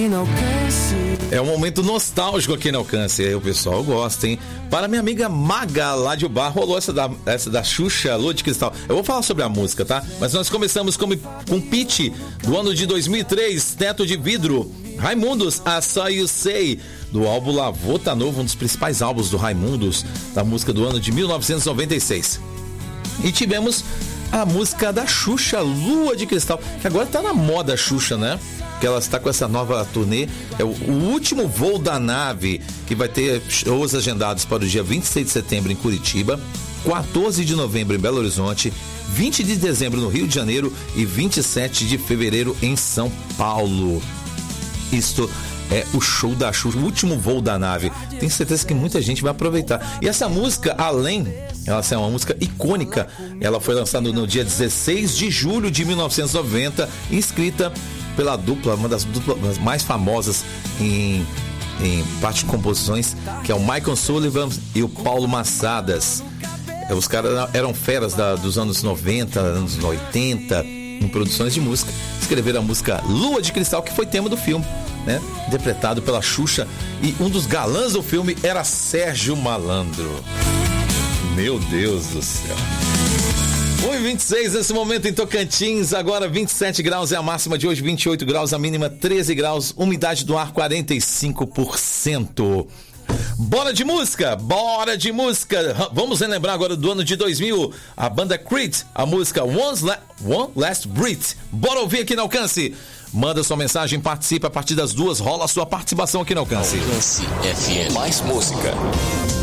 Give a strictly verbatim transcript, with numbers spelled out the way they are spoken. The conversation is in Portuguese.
É um momento nostálgico aqui no Alcance. Aí o pessoal gosta, hein? Para minha amiga Maga, lá de Bar, rolou essa da, essa da Xuxa, Lua de Cristal. Eu vou falar sobre a música, tá? Mas nós começamos com, com Pitty, do ano de dois mil e três, Teto de Vidro. Raimundos, I Saw You Say, do álbum Lavô Tá Novo, um dos principais álbuns do Raimundos, da música do ano de mil novecentos e noventa e seis. E tivemos a música da Xuxa, Lua de Cristal, que agora tá na moda, Xuxa, né? Que ela está com essa nova turnê, é o, o último voo da nave, que vai ter shows agendados para o dia vinte e seis de setembro em Curitiba, quatorze de novembro em Belo Horizonte, vinte de dezembro no Rio de Janeiro e vinte e sete de fevereiro em São Paulo. Isto é o show da Xuxa, o último voo da nave. Tenho certeza que muita gente vai aproveitar. E essa música, além, ela é uma música icônica, ela foi lançada no dia dezesseis de julho de mil novecentos e noventa, escrita pela dupla, uma das duplas mais famosas em, em parte de composições, que é o Michael Sullivan e o Paulo Massadas. Os caras eram feras da, dos anos noventa, anos oitenta, em produções de música. Escreveram a música Lua de Cristal, que foi tema do filme, né? Interpretado pela Xuxa. E um dos galãs do filme era Sérgio Malandro. Meu Deus do céu. um e vinte e seis nesse momento em Tocantins, agora vinte e sete graus é a máxima de hoje, vinte e oito graus, a mínima treze graus, umidade do ar quarenta e cinco por cento. Bora de música, bora de música. Vamos relembrar agora do ano de dois mil, a banda Creed, a música One's La- One Last Breath. Bora ouvir aqui no Alcance. Manda sua mensagem, participa a partir das duas, rola a sua participação aqui no Alcance. Alcance F M. Mais música.